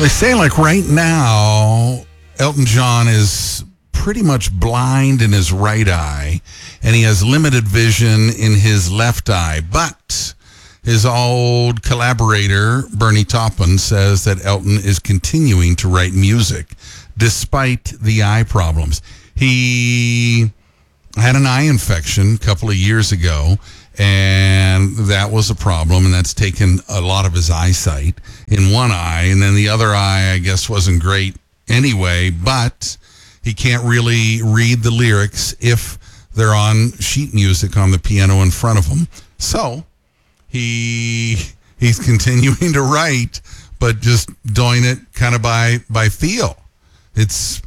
They say, like, right now, Elton John is pretty much blind in his right eye, and he has limited vision in his left eye. But his old collaborator, Bernie Taupin, says that Elton is continuing to write music despite the eye problems. He had an eye infection a couple of years ago, and that was a problem, and that's taken a lot of his eyesight in one eye, and then the other eye, I guess, wasn't great anyway, but he can't really read the lyrics if they're on sheet music on the piano in front of him. So he's continuing to write, but just doing it kind of by feel. It's,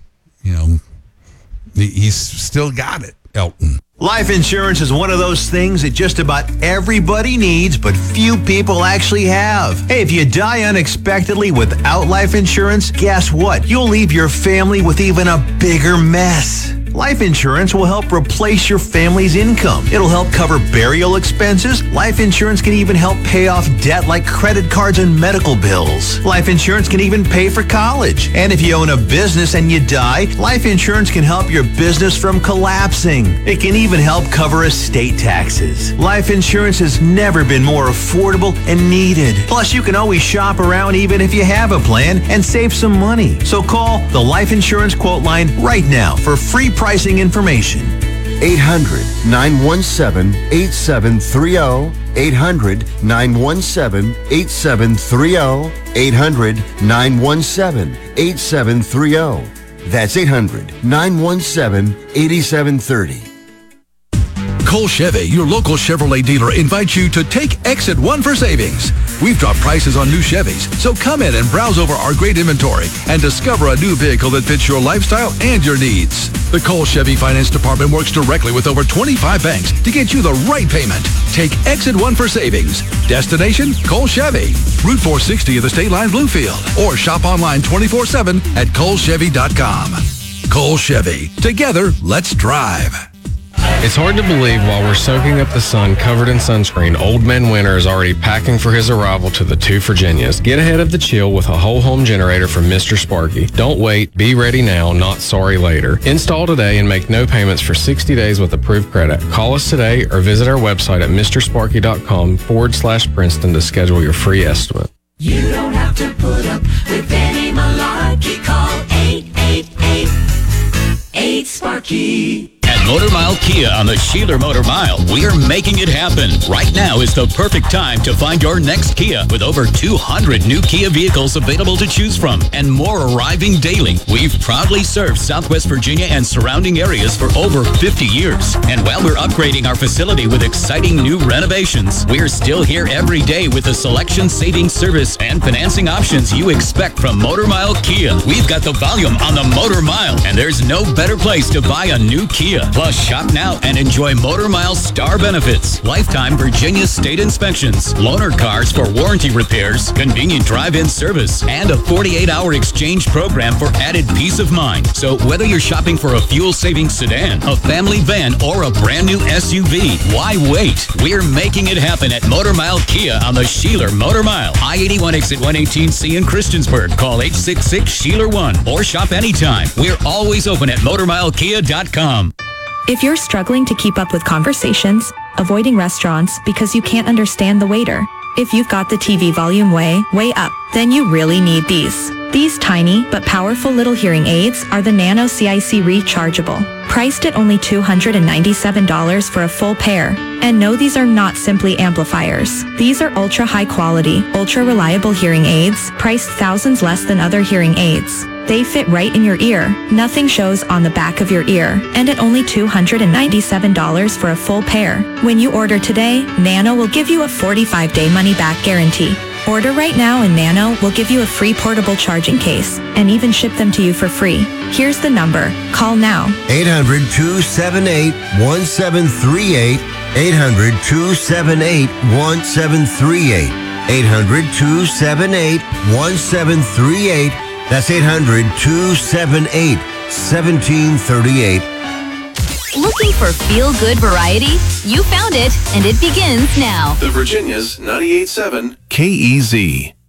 he's still got it, Elton. Life insurance is one of those things that just about everybody needs, but few people actually have. Hey, if you die unexpectedly without life insurance, guess what? You'll leave your family with even a bigger mess. Life insurance will help replace your family's income. It'll help cover burial expenses. Life insurance can even help pay off debt like credit cards and medical bills. Life insurance can even pay for college. And if you own a business and you die, life insurance can help your business from collapsing. It can even help cover estate taxes. Life insurance has never been more affordable and needed. Plus, you can always shop around even if you have a plan and save some money. So call the Life Insurance Quote Line right now for free pricing information. 800-917-8730. 800-917-8730. 800-917-8730. That's 800-917-8730. Cole Chevy, your local Chevrolet dealer, invites you to take Exit 1 for savings. We've dropped prices on new Chevys, so come in and browse over our great inventory and discover a new vehicle that fits your lifestyle and your needs. The Cole Chevy Finance Department works directly with over 25 banks to get you the right payment. Take Exit 1 for savings. Destination, Cole Chevy. Route 460 of the State Line, Bluefield. Or shop online 24/7 at colechevy.com. Cole Chevy. Together, let's drive. It's hard to believe while we're soaking up the sun covered in sunscreen, Old Man Winter is already packing for his arrival to the two Virginias. Get ahead of the chill with a whole home generator from Mr. Sparky. Don't wait. Be ready now, not sorry later. Install today and make no payments for 60 days with approved credit. Call us today or visit our website at mrsparky.com/Princeton to schedule your free estimate. You don't have to put up with any malarkey. Call 888-8-SPARKY. At Motor Mile Kia on the Sheeler Motor Mile, we're making it happen. Right now is the perfect time to find your next Kia with over 200 new Kia vehicles available to choose from and more arriving daily. We've proudly served Southwest Virginia and surrounding areas for over 50 years. And while we're upgrading our facility with exciting new renovations, we're still here every day with the selection, saving service, and financing options you expect from Motor Mile Kia. We've got the volume on the Motor Mile, and there's no better place to buy a new Kia. Plus, shop now and enjoy Motor Mile Star benefits, lifetime Virginia state inspections, loaner cars for warranty repairs, convenient drive-in service, and a 48-hour exchange program for added peace of mind. So whether you're shopping for a fuel-saving sedan, a family van, or a brand new SUV, why wait? We're making it happen at Motor Mile Kia on the Sheeler Motor Mile. I-81 exit 118C in Christiansburg. Call 866-SHEELER1 or shop anytime. We're always open at MotorMileKia.com. If you're struggling to keep up with conversations, avoiding restaurants because you can't understand the waiter, if you've got the TV volume way up, then you really need these. These tiny but powerful little hearing aids are the Nano CIC Rechargeable, priced at only $297 for a full pair. And no, these are not simply amplifiers. These are ultra high quality, ultra reliable hearing aids, priced thousands less than other hearing aids. They fit right in your ear. Nothing shows on the back of your ear. And at only $297 for a full pair. When you order today, Nano will give you a 45-day money-back guarantee. Order right now and Nano will give you a free portable charging case and even ship them to you for free. Here's the number. Call now. 800-278-1738. 800-278-1738. 800-278-1738. That's 800-278-1738. Looking for feel-good variety? You found it, and it begins now. The Virginia's 98.7 KEZ.